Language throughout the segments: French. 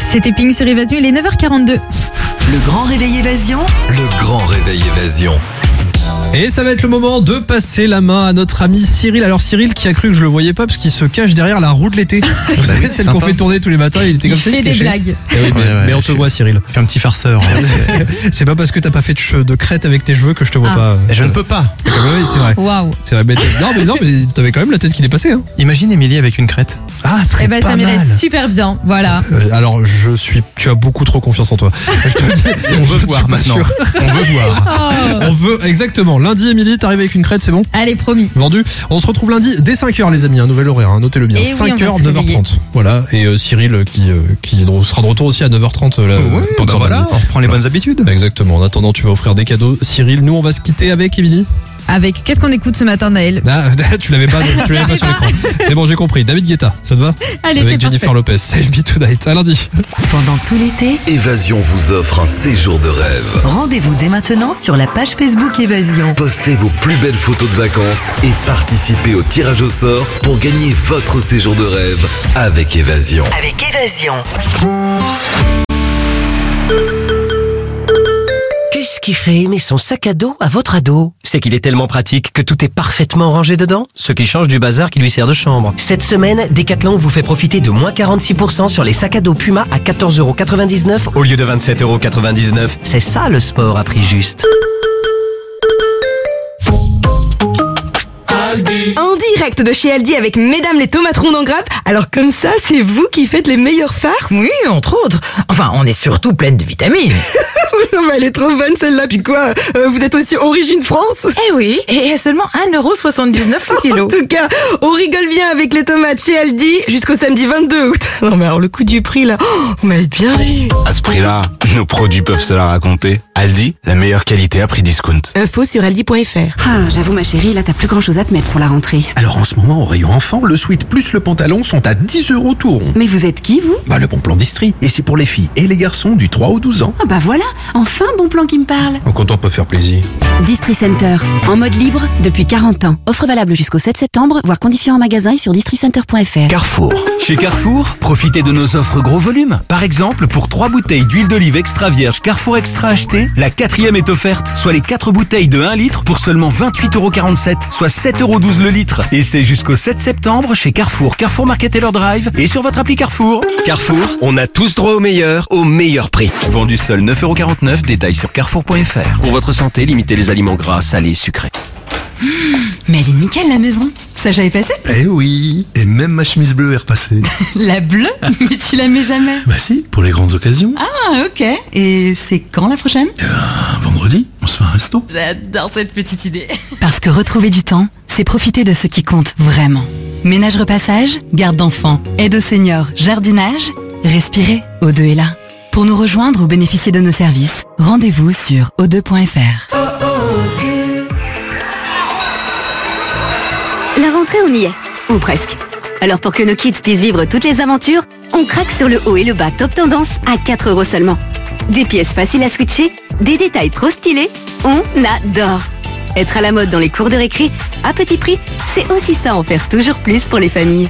C'était Pink sur Évasion, il est 9h42. Le grand réveil Évasion. Le grand réveil Évasion. Et ça va être le moment de passer la main à notre ami Cyril. Alors Cyril qui a cru que je le voyais pas parce qu'il se cache derrière la roue de l'été. Vous savez, celle qu'on fait tourner tous les matins, il était comme ça, il fait se des cachait. blagues. Eh oui, mais on te voit Cyril. Je suis un petit farceur. C'est pas parce que t'as pas fait de crête avec tes cheveux que je te vois pas. Je ne peux pas. Oui, c'est vrai. Waouh. C'est vrai. Non mais t'avais quand même la tête qui dépassait. Hein. Imagine Émilie avec une crête. Ah, ce serait pas ça mal. m'irait super bien, voilà. Alors tu as beaucoup trop confiance en toi. Je te le dis. On veut voir maintenant. On veut voir. On veut exactement. Lundi, Émilie, t'arrives avec une crête, c'est bon? Allez, promis. Vendu. On se retrouve lundi dès 5h les amis, un nouvel horaire, hein, notez-le bien. Et oui, 5h, on va se 9h30. Voilà. Et Cyril qui sera de retour aussi à 9h30 là. Bah voilà, on reprend les bonnes habitudes. Exactement. En attendant, tu vas offrir des cadeaux. Cyril, nous on va se quitter avec Émilie. Avec, qu'est-ce qu'on écoute ce matin, Naël? Ah, tu l'avais pas sur l'écran. C'est bon, j'ai compris. David Guetta, ça te va? Allez, avec c'est Jennifer parfait. Lopez. Save Me Tonight. À lundi. Pendant tout l'été, Évasion vous offre un séjour de rêve. rendez-vous dès maintenant sur la page Facebook Évasion. Postez vos plus belles photos de vacances et participez au tirage au sort pour gagner votre séjour de rêve avec Évasion. Avec Évasion. Qu'est-ce qui fait aimer son sac à dos à votre ado? C'est qu'il est tellement pratique que tout est parfaitement rangé dedans, ce qui change du bazar qui lui sert de chambre. Cette semaine, Decathlon vous fait profiter de moins 46% sur les sacs à dos Puma à 14,99€ au lieu de 27,99€. C'est ça le sport à prix juste. En direct de chez Aldi avec Mesdames les tomates rondes en grappe. Alors comme ça, c'est vous qui faites les meilleures farces? Oui, entre autres. Enfin, on est surtout pleine de vitamines. Non mais elle est trop bonne celle-là. Puis quoi, vous êtes aussi origine France? Eh oui, et à seulement 1,79€ le kilo. En tout cas, on rigole bien avec les tomates chez Aldi jusqu'au samedi 22 août. Non mais alors le coup du prix là, vous m'avez bien eu. À ce prix-là, nos produits peuvent se la raconter. Aldi, la meilleure qualité à prix discount. Info sur aldi.fr. Ah, j'avoue ma chérie, là t'as plus grand chose à te mettre pour la rentrée. Alors en ce moment, au rayon enfant, le sweat plus le pantalon sont à 10€ tout rond. Mais vous êtes qui vous? Le bon plan d'Istrie. Et c'est pour les filles et les garçons du 3 au 12 ans. Ah bah voilà, enfin bon plan qui me parle. En comptant peut faire plaisir. Distri Center, en mode libre depuis 40 ans. Offre valable jusqu'au 7 septembre, voire conditions en magasin et sur districenter.fr. Carrefour. Chez Carrefour, profitez de nos offres gros volume. Par exemple, pour 3 bouteilles d'huile d'olive extra vierge Carrefour Extra achetée, la 4e est offerte, soit les 4 bouteilles de 1 litre pour seulement 28,47€, soit 7,12€ le litre. Et c'est jusqu'au 7 septembre chez Carrefour, Carrefour Market Taylor Drive et sur votre appli Carrefour. Carrefour, on a tous droit au meilleur prix. Vendu seul 9,49€, détail sur carrefour.fr. Pour votre santé, limitez les aliments gras, salés, sucrés. Mais elle est nickel la maison. Ça j'avais passé. Eh oui, et même ma chemise bleue est repassée. La bleue? Mais tu la mets jamais. Bah si, pour les grandes occasions. Ah ok. Et c'est quand la prochaine? Vendredi, on se fait un resto. J'adore cette petite idée. Parce que retrouver du temps, c'est profiter de ce qui compte vraiment. Ménage repassage, garde d'enfants, aide aux seniors, jardinage. Respirez, O2 est là. Pour nous rejoindre ou bénéficier de nos services, rendez-vous sur o2.fr. La rentrée, on y est. Ou presque. Alors pour que nos kids puissent vivre toutes les aventures, on craque sur le haut et le bas top tendance à 4€ seulement. Des pièces faciles à switcher, des détails trop stylés, on adore. Être à la mode dans les cours de récré, à petit prix, c'est aussi ça en faire toujours plus pour les familles.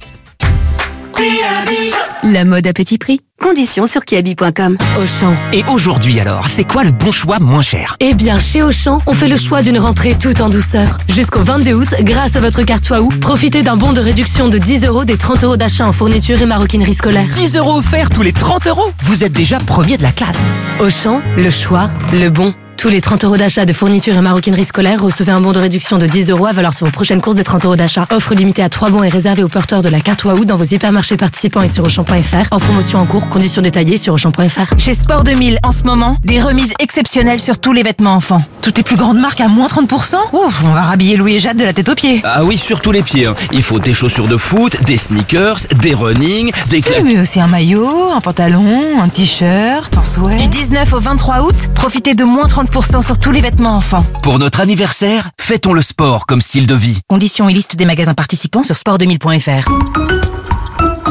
La mode à petit prix. Conditions sur kiabi.com. Auchan. Et aujourd'hui alors, c'est quoi le bon choix moins cher? Eh bien, chez Auchan, on fait le choix d'une rentrée tout en douceur. Jusqu'au 22 août, grâce à votre carte Waouh, profitez d'un bon de réduction de 10€ des 30€ d'achat en fourniture et maroquinerie scolaire. 10€ offerts tous les 30€? Vous êtes déjà premier de la classe. Auchan, le choix, le bon. Tous les 30€ d'achat de fourniture et maroquinerie scolaire, recevez un bon de réduction de 10€ à valeur sur vos prochaines courses des 30€ d'achat. Offre limitée à 3 bons et réservée aux porteurs de la carte Waouh dans vos hypermarchés participants et sur Auchan.fr. En promotion en cours, conditions détaillées sur Auchan.fr. Chez Sport 2000, en ce moment, des remises exceptionnelles sur tous les vêtements enfants. Toutes les plus grandes marques à moins 30%. Ouf, on va rhabiller Louis et Jade de la tête aux pieds. Ah oui, surtout les pieds. Il faut des chaussures de foot, des sneakers, des running, des Oui, mais aussi un maillot, un pantalon, un t-shirt, un sweat. Du 19 au 23 août, profitez de moins 30% sur tous les vêtements enfants. Pour notre anniversaire, fêtons le sport comme style de vie. Conditions et liste des magasins participants sur sport2000.fr.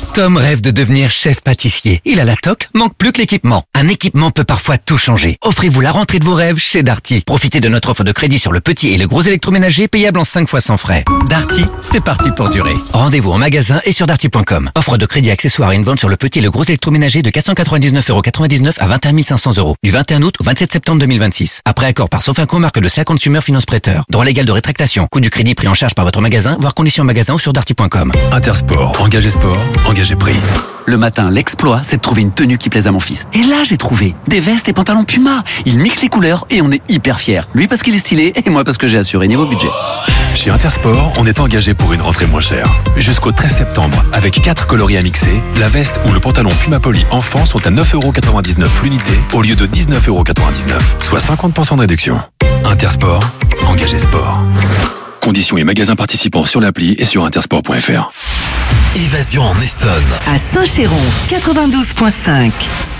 Tom rêve de devenir chef pâtissier. Il a la toque, manque plus que l'équipement. Un équipement peut parfois tout changer. Offrez-vous la rentrée de vos rêves chez Darty. Profitez de notre offre de crédit sur le petit et le gros électroménager payable en 5 fois sans frais. Darty, c'est parti pour durer. Rendez-vous en magasin et sur darty.com. Offre de crédit accessoire et une vente sur le petit et le gros électroménager de 499,99 € à 21 500 € du 21 août au 27 septembre 2026. Après accord par Sofinco, marque de CA Consumer Finance Prêteur. Droit légal de rétractation. Coût du crédit pris en charge par votre magasin, voire conditions en magasin ou sur darty.com. Intersport, engagé sport, engagé prix. Le matin, l'exploit, c'est de trouver une tenue qui plaise à mon fils. Et là, j'ai trouvé des vestes et pantalons Puma. Il mixe les couleurs et on est hyper fiers. Lui parce qu'il est stylé et moi parce que j'ai assuré niveau budget. Chez Intersport, on est engagé pour une rentrée moins chère. Jusqu'au 13 septembre, avec 4 coloris à mixer, la veste ou le pantalon Puma Poly enfant sont à 9,99 € l'unité au lieu de 19,99 €, soit 50% de réduction. Intersport, engagé sport. Conditions et magasins participants sur l'appli et sur intersport.fr. Évasion en Essonne. À Saint-Chéron, 92.5.